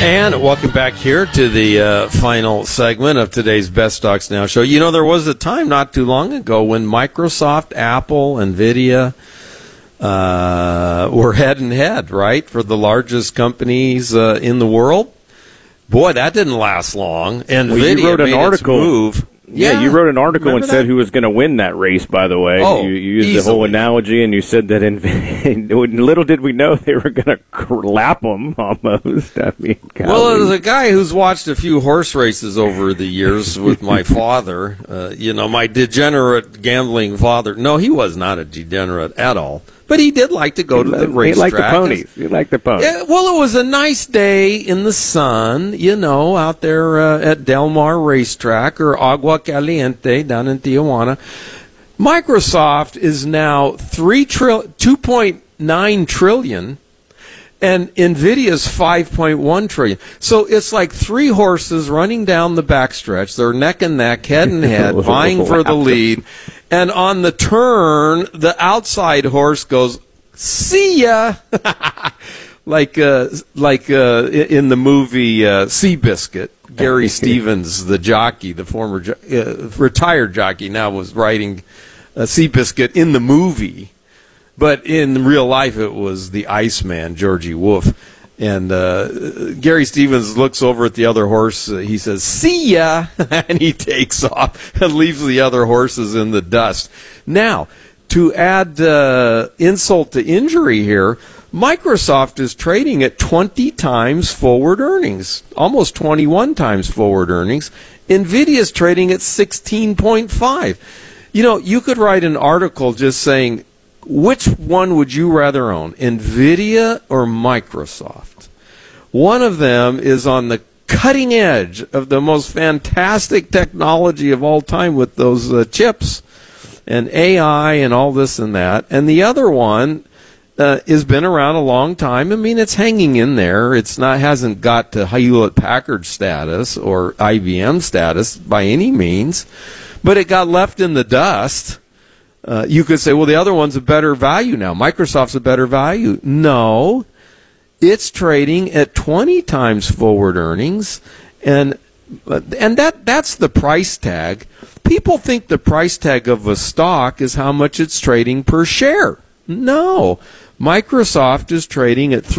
And welcome back here to the final segment of today's Best Stocks Now show. You know, there was a time not too long ago when Microsoft, Apple, NVIDIA were head and head, right, for the largest companies in the world. Boy, that didn't last long. NVIDIA you wrote an made article. its move. Yeah, you wrote an article Remember and said that? who was going to win that race, by the way. Oh, you used the easily. whole analogy, and you said that little did we know they were going to lap them almost. I mean, Well, as a guy who's watched a few horse races over the years with my father, my degenerate gambling father. No, he was not a degenerate at all. But he did like to go to the racetrack. He liked the ponies. He liked the ponies. Yeah, well, it was a nice day in the sun, out there at Del Mar Racetrack or Agua Caliente down in Tijuana. Microsoft is now $2.9 trillion, and NVIDIA's $5.1 trillion. So it's like three horses running down the backstretch. They're neck and neck, head and head, vying for the lead. And on the turn, the outside horse goes, "See ya!" like in the movie Seabiscuit. Gary Stevens, the jockey, the former retired jockey, now was riding Seabiscuit in the movie. But in real life, it was the Iceman, Georgie Wolf. And Gary Stevens looks over at the other horse. He says, "See ya!" and he takes off and leaves the other horses in the dust. Now, to add insult to injury here, Microsoft is trading at 20 times forward earnings, almost 21 times forward earnings. NVIDIA is trading at 16.5. You could write an article just saying, which one would you rather own, NVIDIA or Microsoft? One of them is on the cutting edge of the most fantastic technology of all time with those chips and AI and all this and that. And the other one has been around a long time. I mean, it's hanging in there. Hasn't got to Hewlett-Packard status or IBM status by any means, but it got left in the dust. You could say, well, the other one's a better value now. Microsoft's a better value. No, it's trading at 20 times forward earnings, and that's the price tag. People think the price tag of a stock is how much it's trading per share. No, Microsoft is trading at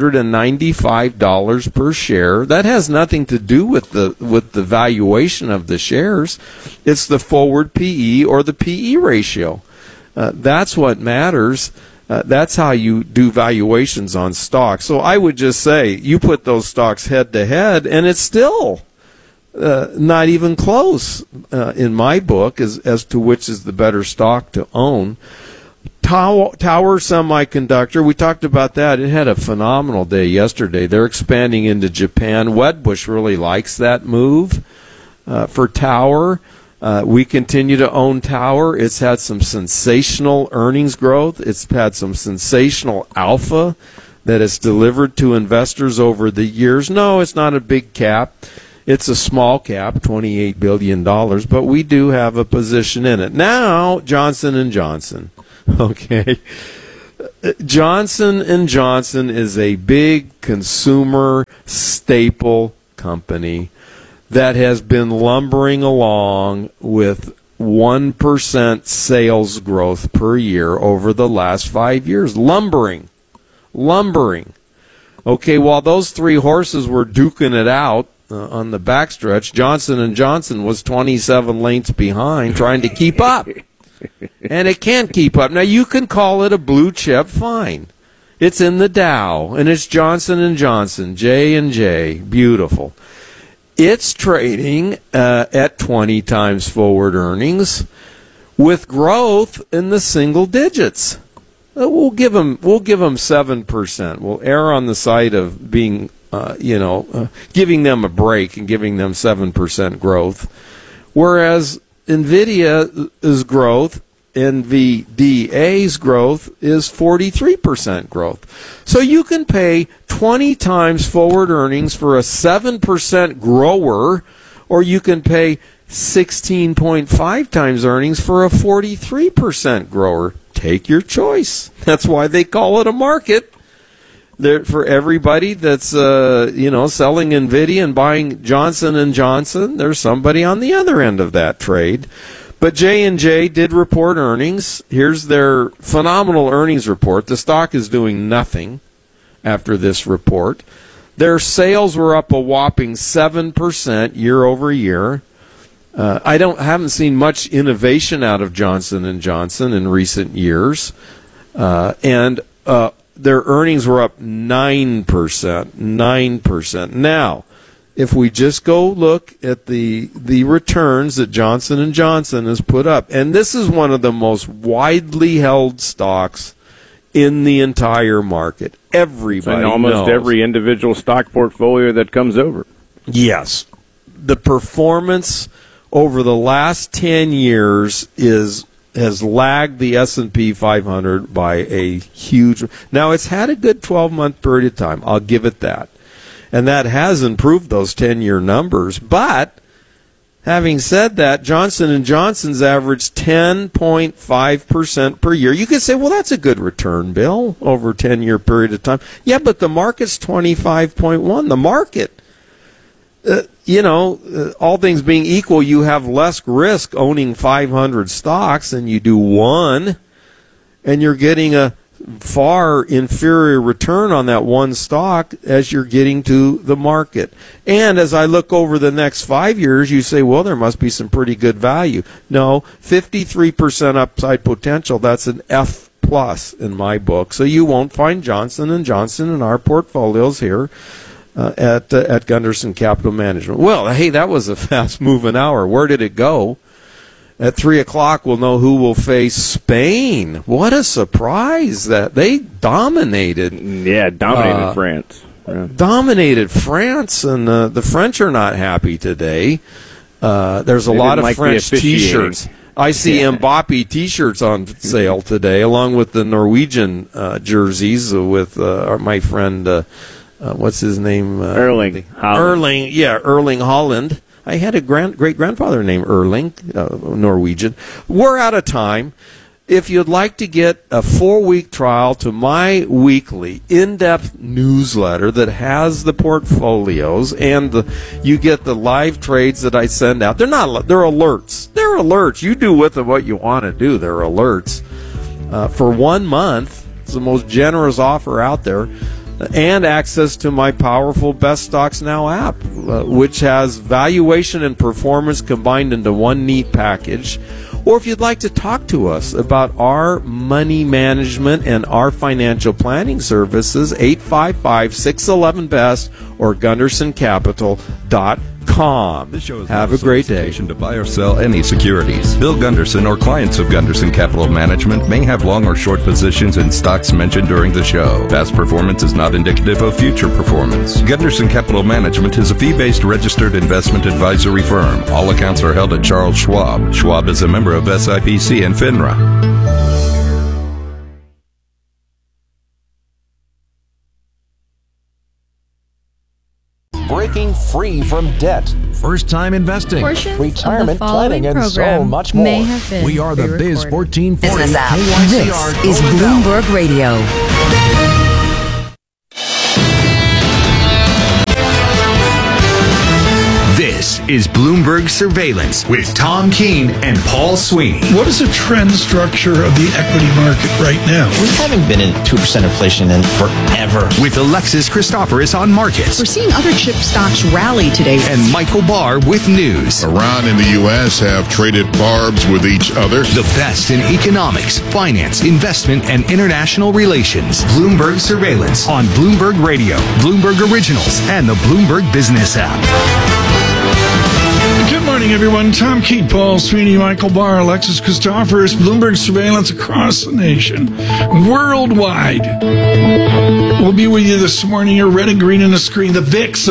$395 per share. That has nothing to do with the valuation of the shares. It's the forward PE or the PE ratio. That's what matters. That's how you do valuations on stocks. So I would just say you put those stocks head to head, and it's still not even close in my book as to which is the better stock to own. Tower Semiconductor, we talked about that. It had a phenomenal day yesterday. They're expanding into Japan. Wedbush really likes that move for Tower. We continue to own Tower. It's had some sensational earnings growth. It's had some sensational alpha that it's delivered to investors over the years. No, it's not a big cap. It's a small cap, $28 billion, but we do have a position in it. Now, Johnson & Johnson. Okay. Johnson & Johnson is a big consumer staple company that has been lumbering along with 1% sales growth per year over the last 5 years. Lumbering. Okay, while those three horses were duking it out on the backstretch, Johnson & Johnson was 27 lengths behind trying to keep up. And it can't keep up. Now, you can call it a blue chip, fine. It's in the Dow, and it's Johnson & Johnson, J&J, beautiful. It's trading at 20 times forward earnings with growth in the single digits. We'll give them 7%. We'll err on the side of being, giving them a break and giving them 7% growth. Whereas NVIDIA's growth, NVDA's growth, is 43% growth. So you can pay 20 times forward earnings for a 7% grower, or you can pay 16.5 times earnings for a 43% grower. Take your choice. That's why they call it a market. For everybody that's selling NVIDIA and buying Johnson & Johnson, there's somebody on the other end of that trade. But J&J did report earnings. Here's their phenomenal earnings report. The stock is doing nothing after this report. Their sales were up a whopping 7% year over year. I haven't seen much innovation out of Johnson & Johnson in recent years. And their earnings were up 9%. 9%. Now, if we just go look at the returns that Johnson & Johnson has put up, and this is one of the most widely held stocks in the entire market. Everybody knows. Almost every individual stock portfolio that comes over. Yes. The performance over the last 10 years has lagged the S&P 500 by a huge... Now, it's had a good 12-month period of time. I'll give it that. And that has improved those 10-year numbers. But, having said that, Johnson & Johnson's averaged 10.5% per year. You could say, well, that's a good return, Bill, over a 10-year period of time. Yeah, but the market's 25.1. The market... all things being equal, you have less risk owning 500 stocks than you do one, and you're getting a far inferior return on that one stock as you're getting to the market. And as I look over the next 5 years, you say, well, there must be some pretty good value. No, 53% upside potential. That's an F plus in my book. So you won't find Johnson & Johnson in our portfolios here. At Gunderson Capital Management. Well, hey, that was a fast-moving hour. Where did it go? At 3 o'clock, we'll know who will face Spain. What a surprise that they dominated. Yeah, dominated France. Yeah. Dominated France, and the French are not happy today. There's a lot of French T-shirts. I see Mbappe T-shirts on sale today, along with the Norwegian jerseys with my friend... what's his name? Erling Haaland. Erling Haaland. I had a great-grandfather named Erling, Norwegian. We're out of time. If you'd like to get a 4-week trial to my weekly in-depth newsletter that has the portfolios and you get the live trades that I send out, they're alerts. They're alerts. You do with them what you want to do. They're alerts. For 1 month, it's the most generous offer out there. And access to my powerful Best Stocks Now app, which has valuation and performance combined into one neat package. Or if you'd like to talk to us about our money management and our financial planning services, 855-611-BEST or GundersonCapital.com. This show is Have a great day. To buy or sell any securities. Bill Gunderson or clients of Gunderson Capital Management may have long or short positions in stocks mentioned during the show. Past performance is not indicative of future performance. Gunderson Capital Management is a fee-based registered investment advisory firm. All accounts are held at Charles Schwab. Schwab is a member of SIPC and FINRA. Breaking free from debt. First-time investing. Retirement planning and so much more. We are the Biz 1440 Business app. KYCR. This is Bloomberg Radio. This is Bloomberg Surveillance with Tom Keene and Paul Sweeney. What is the trend structure of the equity market right now? We haven't been in 2% inflation in forever. With Alexis Christoforous on markets. We're seeing other chip stocks rally today. And Michael Barr with news. Iran and the U.S. have traded barbs with each other. The best in economics, finance, investment, and international relations. Bloomberg Surveillance on Bloomberg Radio, Bloomberg Originals, and the Bloomberg Business app. Good morning, everyone. Tom Keene, Paul Sweeney, Michael Barr, Alexis Christoforous, Bloomberg Surveillance across the nation, worldwide. We'll be with you this morning. You're red and green on the screen. The VIX,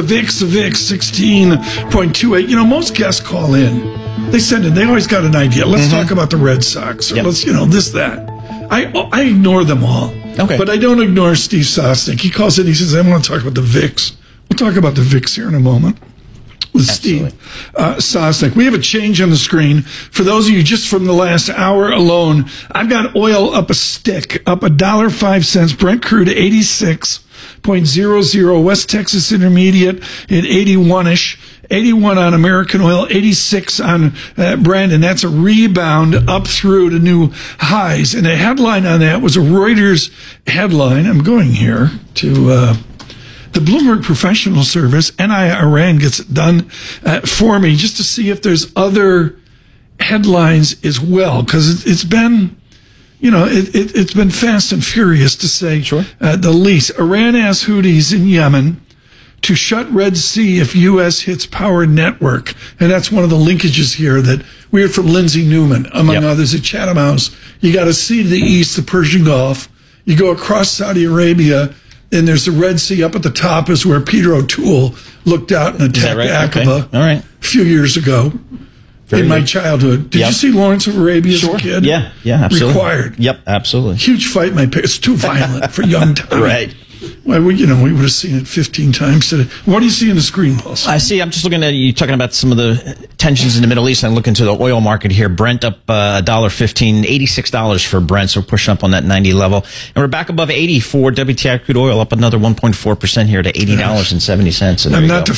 16.28. You know, most guests call in. They send in. They always got an idea. Let's talk about the Red Sox. Or let's, this, that. I ignore them all. Okay. But I don't ignore Steve Sosnick. He calls in. He says, I want to talk about the VIX. We'll talk about the VIX here in a moment. With Steve Sosnick. We have a change on the screen. For those of you just from the last hour alone, I've got oil up a stick, up $1.05. Brent crude 86. 85.00. West Texas Intermediate at 81-ish. 81 on American Oil, 86 on Brandon. That's a rebound up through to new highs. And the headline on that was a Reuters headline. I'm going here to the Bloomberg Professional Service. NI Iran gets it done for me just to see if there's other headlines as well, because it's been, it's been fast and furious to say the least. Iran asks Houthis in Yemen to shut Red Sea if U.S. hits power network. And that's one of the linkages here that we heard from Lindsay Newman, among others, at Chatham House. You got a sea to the east, the Persian Gulf. You go across Saudi Arabia, and there's the Red Sea up at the top is where Peter O'Toole looked out and attacked Aqaba a few years ago. In my childhood. Did you see Lawrence of Arabia as a kid? Yeah, absolutely. Required. Yep, absolutely. Huge fight. It's too violent for young Tommy. Right. Well, we would have seen it 15 times today. What do you see in the screen, Paul? I'm just looking at you talking about some of the tensions in the Middle East. I look into the oil market here. Brent up $1.15, $86 for Brent, so we're pushing up on that 90 level. And we're back above 80 for WTI crude oil, up another 1.4% here to $80.70. I'm not to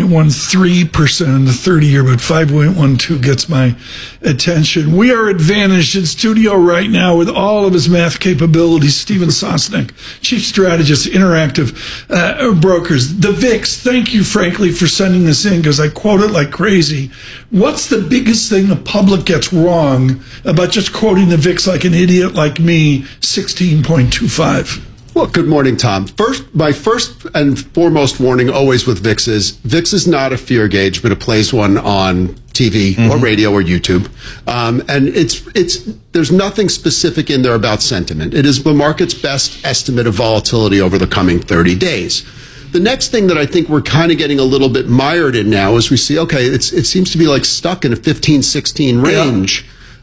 5.13% in the 30-year, but 5.12 gets my attention. We are advantaged in studio right now with all of his math capabilities. Stephen Sosnick, Chief Strategist, Interactive Brokers. The VIX, thank you, frankly, for sending this in, because I quote it like crazy. What's the biggest thing the public gets wrong about just quoting the VIX like an idiot like me, 16.25? Well, good morning, Tom. My first and foremost warning always with VIX is not a fear gauge, but it plays one on TV or radio or YouTube. And there's nothing specific in there about sentiment. It is the market's best estimate of volatility over the coming 30 days. The next thing that I think we're kind of getting a little bit mired in now is we see, it seems to be like stuck in a 15-16 range.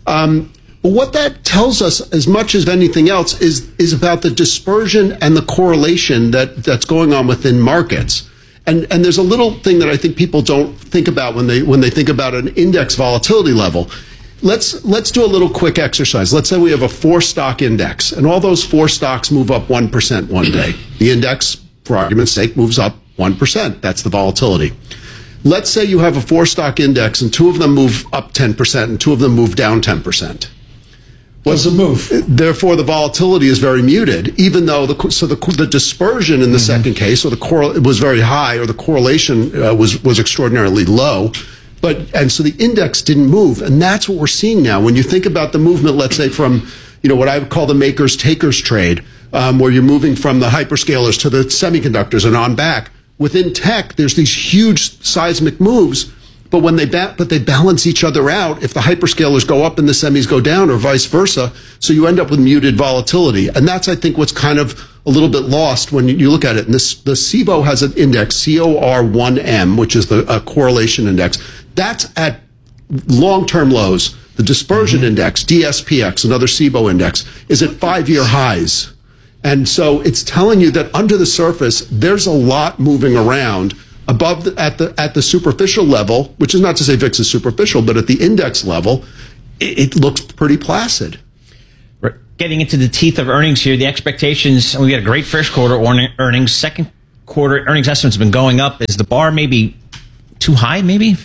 But what that tells us, as much as anything else, is about the dispersion and the correlation that's going on within markets. And there's a little thing that I think people don't think about when they think about an index volatility level. Let's do a little quick exercise. Let's say we have a 4-stock index, and all those 4 stocks move up 1% one day. The index, for argument's sake, moves up 1%. That's the volatility. Let's say you have a 4-stock index, and 2 of them move up 10%, and 2 of them move down 10%. What's the move? Therefore, the volatility is very muted, even though the dispersion in the second case, or was very high, or the correlation was extraordinarily low. And so the index didn't move, and that's what we're seeing now. When you think about the movement, let's say from what I would call the makers-takers trade, where you're moving from the hyperscalers to the semiconductors and on back. Within tech, there's these huge seismic moves. But when they balance each other out, if the hyperscalers go up and the semis go down, or vice versa, so you end up with muted volatility. And that's, I think, what's kind of a little bit lost when you look at it. And the CBOE has an index, COR1M, which is a correlation index. That's at long-term lows. The dispersion index, DSPX, another CBOE index, is at 5-year highs. And so it's telling you that under the surface, there's a lot moving around. At the superficial level, which is not to say VIX is superficial, but at the index level, it looks pretty placid. We're getting into the teeth of earnings here. The expectations, we had a great first quarter earnings. Second quarter earnings estimates have been going up. Is the bar maybe too high, maybe?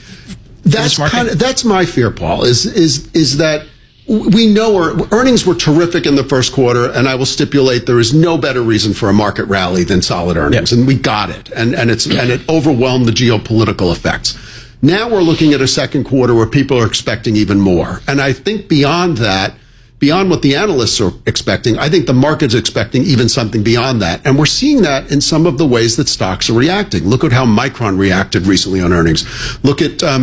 That's my fear, Paul, is that we know our earnings were terrific in the first quarter, and I will stipulate there is no better reason for a market rally than solid earnings, and we got it, and it overwhelmed the geopolitical effects. Now we're looking at a second quarter where people are expecting even more, and I think beyond that, beyond what the analysts are expecting, I think the market's expecting even something beyond that. And we're seeing that in some of the ways that stocks are reacting. Look at how Micron reacted recently on earnings. Look at how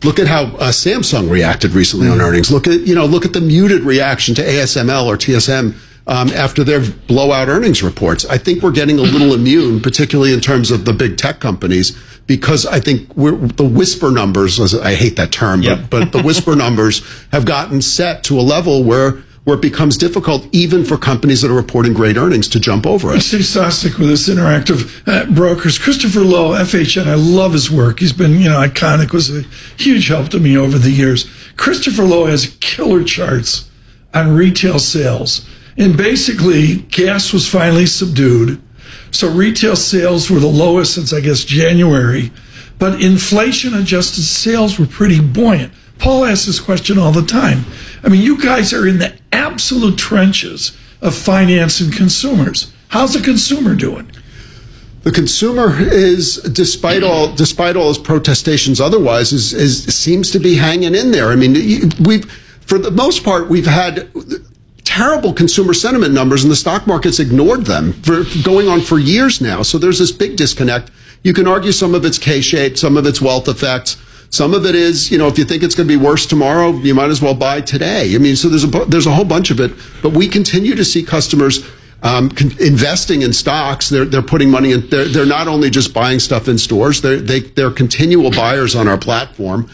Samsung reacted recently on earnings. Look at the muted reaction to ASML or TSM after their blowout earnings reports. I think we're getting a little immune, particularly in terms of the big tech companies, because I think the whisper numbers, I hate that term, but the whisper numbers have gotten set to a level where it becomes difficult even for companies that are reporting great earnings to jump over us. Steve Sosnick with us, Interactive Brokers. Christopher Lowe, FHN, I love his work. He's been, iconic, was a huge help to me over the years. Christopher Lowe has killer charts on retail sales. And basically, gas was finally subdued. So retail sales were the lowest since, I guess, January. But inflation-adjusted sales were pretty buoyant. Paul asks this question all the time. I mean, you guys are in the absolute trenches of finance and consumers. How's the consumer doing? The consumer is, despite all his protestations otherwise, seems to be hanging in there. I mean, for the most part, we've had terrible consumer sentiment numbers, and the stock market's ignored them for going on for years now. So there's this big disconnect. You can argue some of it's K-shaped, some of it's wealth effects. Some of it is, if you think it's going to be worse tomorrow, you might as well buy today. I mean, so there's a whole bunch of it, but we continue to see customers investing in stocks. They're putting money in. They're not only just buying stuff in stores. They're continual buyers on our platform.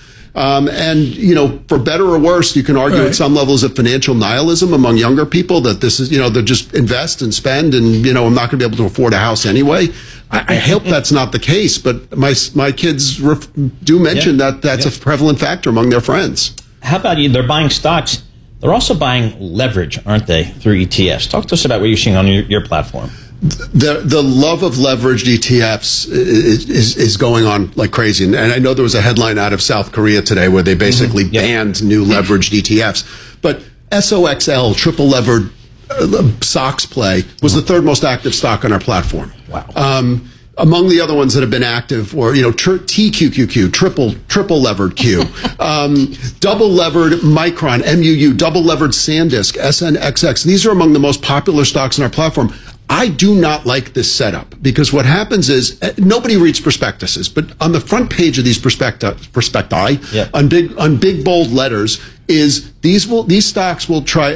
And for better or worse, you can argue at some levels of financial nihilism among younger people that this is, they just invest and spend, and I'm not going to be able to afford a house anyway. I hope that's not the case, but my kids do mention that's a prevalent factor among their friends. How about you? They're buying stocks. They're also buying leverage, aren't they, through ETFs? Talk to us about what you're seeing on your platform. The love of leveraged ETFs is going on like crazy. And I know there was a headline out of South Korea today where they basically banned new leveraged ETFs. But SOXL, triple levered SOX play, was the third most active stock on our platform. Wow. Among the other ones that have been active, or TQQQ, triple levered Q, double levered Micron, MUU, double levered SanDisk, SNXX. These are among the most popular stocks on our platform. I do not like this setup because what happens is nobody reads prospectuses, but on the front page of these prospecti, on big bold letters, is these products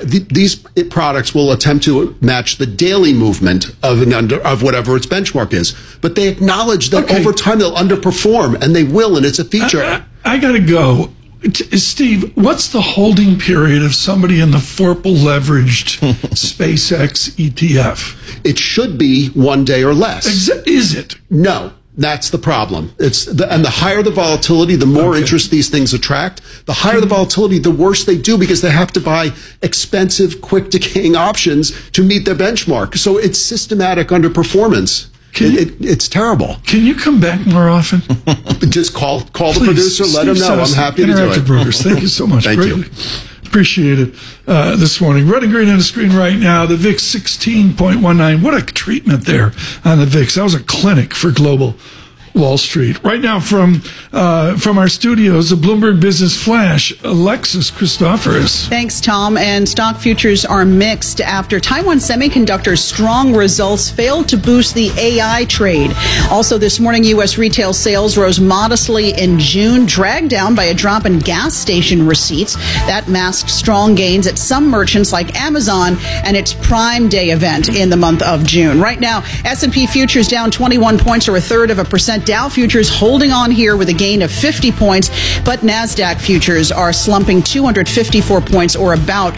will attempt to match the daily movement of whatever its benchmark is, but they acknowledge that over time they'll underperform, and they will, and it's a feature. I gotta go. Steve, what's the holding period of somebody in the Forple leveraged SpaceX ETF? It should be 1 day or less. Is it? No. That's the problem. And the higher the volatility, the more interest these things attract. The higher the volatility, the worse they do because they have to buy expensive, quick decaying options to meet their benchmark. So it's systematic underperformance. It's terrible. Can you come back more often? Just call the producer, let him know. I'm happy to do it. Interactive Brokers. Thank you so much. Thank you. Appreciate it this morning. Red and green on the screen right now. The VIX 16.19. What a treatment there on the VIX. That was a clinic for global Wall Street. Right now from our studios, the Bloomberg Business Flash, Alexis Christoforous. Thanks, Tom. And stock futures are mixed after Taiwan Semiconductor's strong results failed to boost the AI trade. Also this morning, U.S. retail sales rose modestly in June, dragged down by a drop in gas station receipts. That masked strong gains at some merchants like Amazon and its Prime Day event in the month of June. Right now, S&P futures down 21 points or 1/3%. Dow futures holding on here with a gain of 50 points, but NASDAQ futures are slumping 254 points or about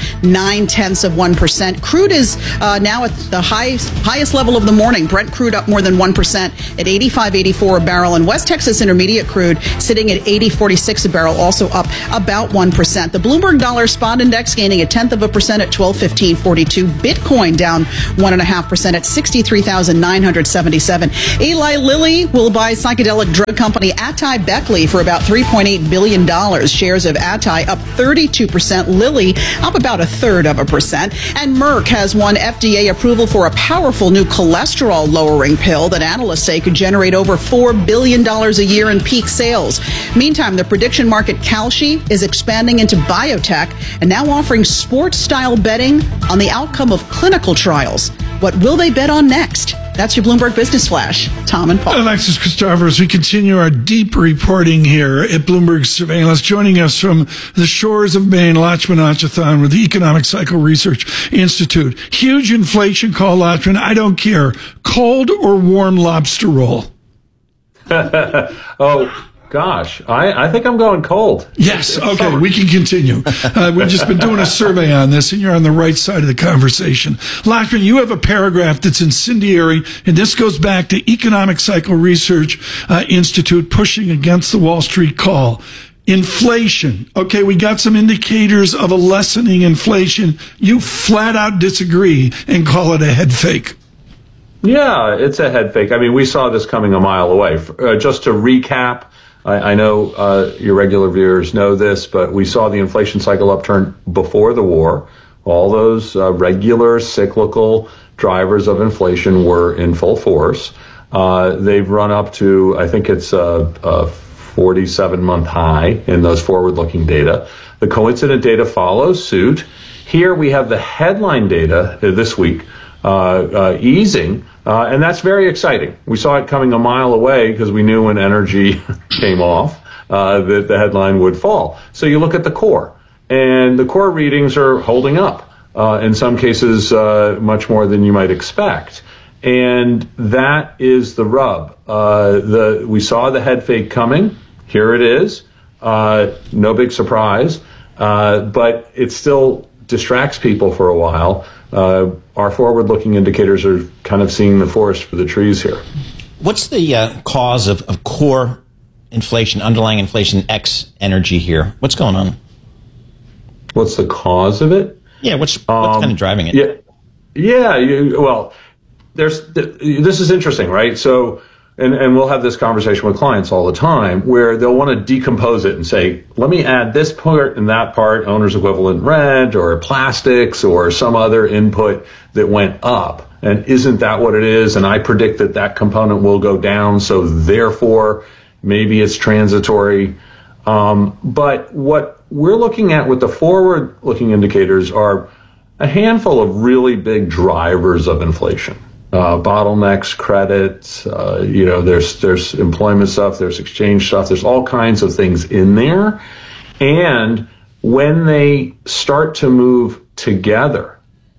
0.9%. Crude is now at the highest level of the morning. Brent crude up more than 1% at 85.84 a barrel, and West Texas Intermediate crude sitting at 80.46 a barrel, also up about 1%. The Bloomberg Dollar Spot Index gaining 0.1% at 1215.42. Bitcoin down 1.5% at 63,977. Eli Lilly will buy psychedelic drug company Atai Beckley for about $3.8 billion. Shares of Atai up 32%. Lilly up about 1/3%. And Merck has won FDA approval for a powerful new cholesterol lowering pill that analysts say could generate over $4 billion a year in peak sales. Meantime, the prediction market Kalshi is expanding into biotech and now offering sports style betting on the outcome of clinical trials. What will they bet on next? That's your Bloomberg Business Flash. Tom and Paul. Alexis Christoforous, we continue our deep reporting here at Bloomberg Surveillance. Joining us from the shores of Maine, Lachman Achuthan with the Economic Cycle Research Institute. Huge inflation call, Lachman. I don't care. Cold or warm lobster roll? Oh, gosh. I think I'm going cold. Yes. Okay. We can continue. We've just been doing a survey on this, and you're on the right side of the conversation. Lachman, you have a paragraph that's incendiary, and this goes back to Economic Cycle Research Institute pushing against the Wall Street call. Inflation. Okay, we got some indicators of a lessening inflation. You flat out disagree and call it a head fake. Yeah, it's a head fake. I mean, we saw this coming a mile away. Just to recap, I know your regular viewers know this, but we saw the inflation cycle upturn before the war. All those regular cyclical drivers of inflation were in full force. They've run up to, I think it's a 47-month high in those forward-looking data. The coincident data follows suit. Here we have the headline data this week easing, and that's very exciting. We saw it coming a mile away because we knew when energy came off that the headline would fall. So you look at the core, and the core readings are holding up, in some cases much more than you might expect. And that is the rub. We saw the head fake coming. Here it is. No big surprise, but it still distracts people for a while. Our forward-looking indicators are kind of seeing the forest for the trees here. What's the cause of core inflation, underlying inflation, X energy here? What's going on? What's the cause of it? Yeah, what's kind of driving it? This is interesting, right? So, and we'll have this conversation with clients all the time where they'll want to decompose it and say, let me add this part and that part, owner's equivalent rent or plastics or some other input that went up. And isn't that what it is? And I predict that component will go down. So therefore, maybe it's transitory. But what we're looking at with the forward-looking indicators are a handful of really big drivers of inflation. Bottlenecks, credit, there's employment stuff, there's exchange stuff, there's all kinds of things in there. And when they start to move together,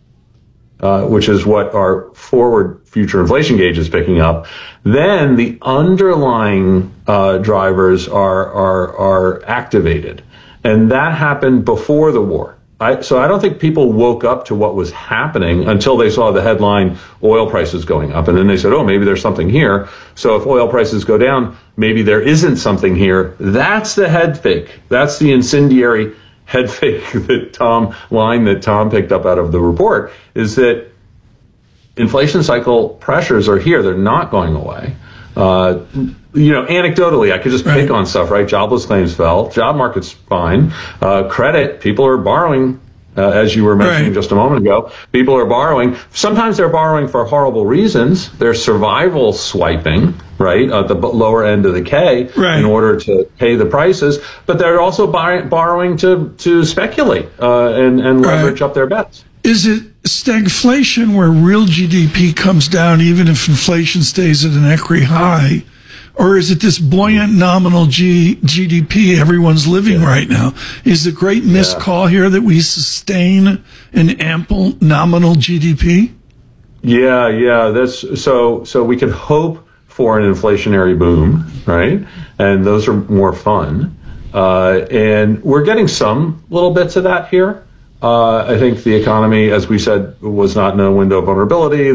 which is what our forward future inflation gauge is picking up, then the underlying drivers are activated. And that happened before the war. So I don't think people woke up to what was happening until they saw the headline, oil prices going up. And then they said, oh, maybe there's something here. So if oil prices go down, maybe there isn't something here. That's the head fake. That's the incendiary head fake that Tom picked up out of the report, is that inflation cycle pressures are here. They're not going away. Anecdotally, I could just pick on stuff, right? Jobless claims fell. Job market's fine. Credit, people are borrowing, as you were mentioning just a moment ago. People are borrowing. Sometimes they're borrowing for horrible reasons. They're survival swiping, right, at the lower end of the K in order to pay the prices. But they're also borrowing to speculate and leverage up their bets. Is it stagflation where real GDP comes down even if inflation stays at an equity high? Or is it this buoyant nominal GDP everyone's living right now? Is the great miscall here that we sustain an ample nominal GDP? Yeah. That's so we can hope for an inflationary boom, right? And those are more fun. And we're getting some little bits of that here. I think the economy, as we said, was not in a window of vulnerability.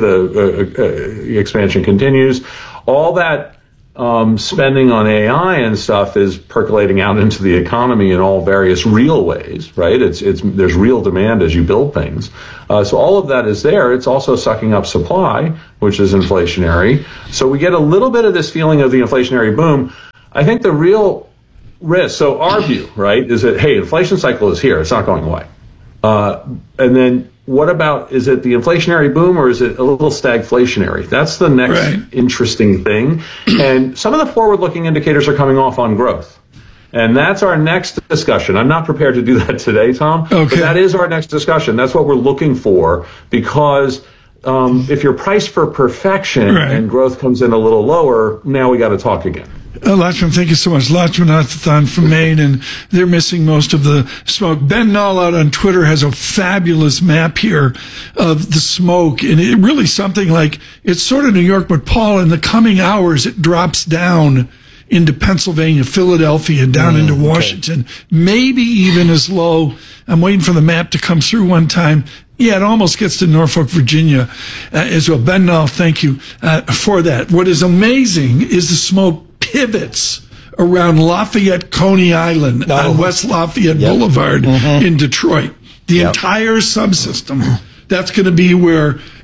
The expansion continues. All that spending on AI and stuff is percolating out into the economy in all various real ways, right? There's real demand as you build things. So all of that is there. It's also sucking up supply, which is inflationary. So we get a little bit of this feeling of the inflationary boom. I think the real risk, so our view, right, is that, hey, inflation cycle is here. It's not going away. And then what about, is it the inflationary boom or is it a little stagflationary? That's the next interesting thing. And some of the forward-looking indicators are coming off on growth. And that's our next discussion. I'm not prepared to do that today, Tom, but that is our next discussion. That's what we're looking for, because if you're priced for perfection and growth comes in a little lower, now we got to talk again. Lachman, thank you so much. Lachman from Maine, and they're missing most of the smoke. Ben Null out on Twitter has a fabulous map here of the smoke, and it really something like, it's sort of New York, but Paul, in the coming hours, it drops down into Pennsylvania, Philadelphia, down into Washington, maybe even as low. I'm waiting for the map to come through one time. Yeah, it almost gets to Norfolk, Virginia as well. Ben Null, thank you for that. What is amazing is the smoke pivots around Lafayette, Coney Island on West Lafayette Boulevard in Detroit. The entire subsystem, that's going to be where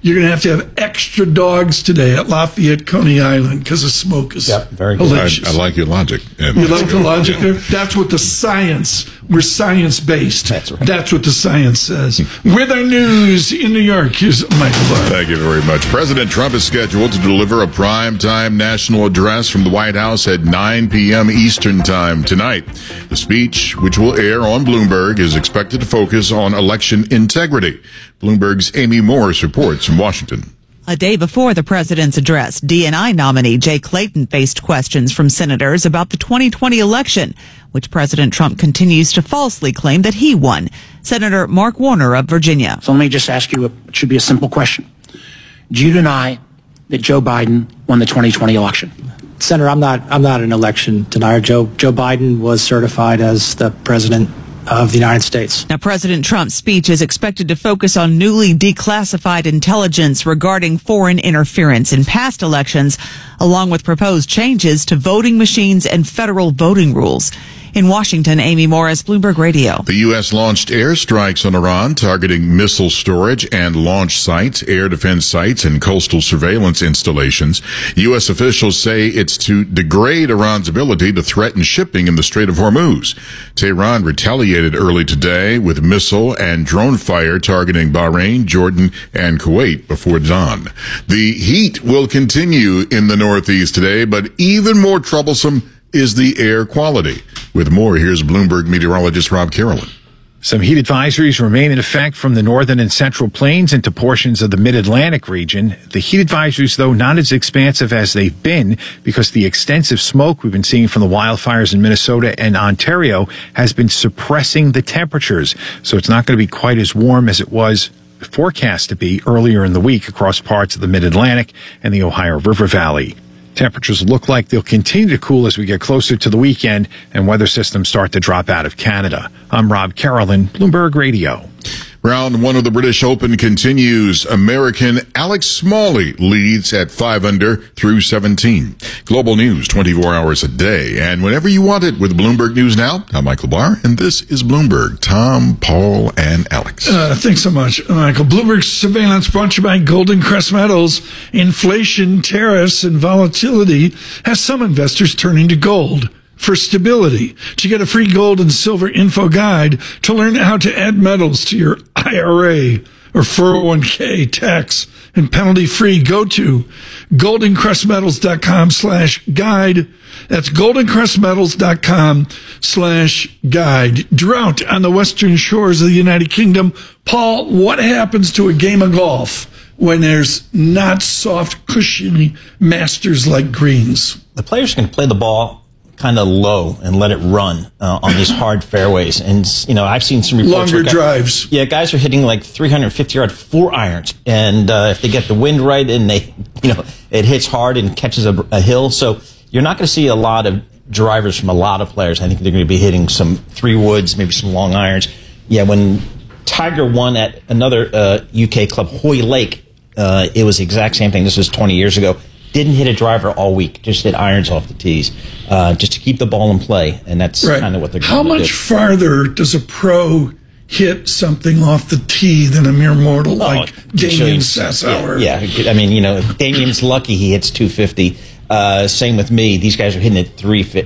you're going to have extra dogs today at Lafayette, Coney Island because the smoke is very good. delicious. I like your logic. You like the logic there? That's what the science, we're science-based. That's right. That's what the science says. With our news in New York, here's Michael Barr. Thank you very much. President Trump is scheduled to deliver a primetime national address from the White House at 9 p.m. Eastern Time tonight. The speech, which will air on Bloomberg, is expected to focus on election integrity. Bloomberg's Amy Morris reports from Washington. A day before the president's address, DNI nominee Jay Clayton faced questions from senators about the 2020 election, which President Trump continues to falsely claim that he won. Senator Mark Warner of Virginia. So let me just ask you, it should be a simple question. Do you deny that Joe Biden won the 2020 election? Senator, I'm not an election denier. Joe Biden was certified as the president of the United States. Now, President Trump's speech is expected to focus on newly declassified intelligence regarding foreign interference in past elections, along with proposed changes to voting machines and federal voting rules. In Washington, Amy Morris, Bloomberg Radio. The U.S. launched airstrikes on Iran, targeting missile storage and launch sites, air defense sites, and coastal surveillance installations. U.S. officials say it's to degrade Iran's ability to threaten shipping in the Strait of Hormuz. Tehran retaliated early today with missile and drone fire targeting Bahrain, Jordan, and Kuwait before dawn. The heat will continue in the Northeast today, but even more troublesome is the air quality. With more, here's Bloomberg meteorologist Rob Carolyn. Some heat advisories remain in effect from the northern and central plains into portions of the mid-Atlantic region. The heat advisories, though, not as expansive as they've been because the extensive smoke we've been seeing from the wildfires in Minnesota and Ontario has been suppressing the temperatures. So it's not going to be quite as warm as it was forecast to be earlier in the week across parts of the mid-Atlantic and the Ohio River Valley. Temperatures look like they'll continue to cool as we get closer to the weekend and weather systems start to drop out of Canada. I'm Rob Carolyn, Bloomberg Radio. Round one of the British Open continues. American Alex Smalley leads at 5 under through 17. Global news 24 hours a day and whenever you want it with Bloomberg News Now. I'm Michael Barr, and this is Bloomberg. Tom, Paul, and Alex. Thanks so much, Michael. Bloomberg surveillance brought to you by Golden Crest Metals. Inflation, tariffs, and volatility has some investors turning to gold for stability. To get a free gold and silver info guide to learn how to add metals to your IRA or 401k tax and penalty free, go to goldencrestmetals.com/guide. That's goldencrestmetals.com/guide. Drought on the western shores of the United Kingdom. Paul, what happens to a game of golf when there's not soft, cushiony masters like greens? The players can play the ball kind of low and let it run on these hard fairways. And, you know, I've seen some reports. Longer drives. Yeah, guys are hitting like 350-yard 4-irons. And if they get the wind right and they, you know, it hits hard and catches a hill. So you're not going to see a lot of drivers from a lot of players. I think they're going to be hitting some 3-woods, maybe some long irons. Yeah, when Tiger won at another UK club, Hoylake, it was the exact same thing. This was 20 years ago. Didn't hit a driver all week, just hit irons off the tees, just to keep the ball in play, and that's kind of what they're going to do. How much farther does a pro hit something off the tee than a mere mortal like Damien Sassower? Yeah, I mean, you know, Damien's lucky he hits 250. Same with me. These guys are hitting it 350.